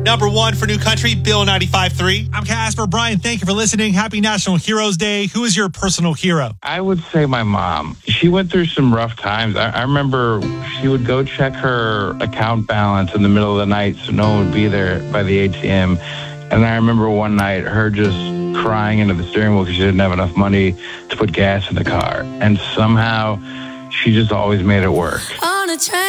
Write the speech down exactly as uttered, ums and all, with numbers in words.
Number one for New Country, Bill ninety-five three. I'm Casper. Brian, thank you for listening. Happy National Heroes Day. Who is your personal hero? I would say my mom. She went through some rough times. I, I remember she would go check her account balance in the middle of the night so no one would be there by the A T M. And I remember one night her just crying into the steering wheel because she didn't have enough money to put gas in the car. And somehow she just always made it work. On a train.